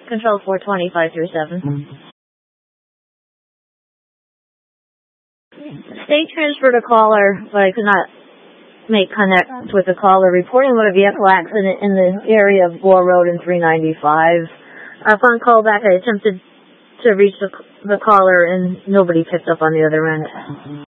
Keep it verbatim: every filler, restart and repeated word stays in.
Control four twenty-five through seven. State transferred a caller, but I could not make connect with the caller reporting about a vehicle accident in the area of Gore Road and three ninety-five. Upon callback, I attempted to reach the, the caller, and nobody picked up on the other end.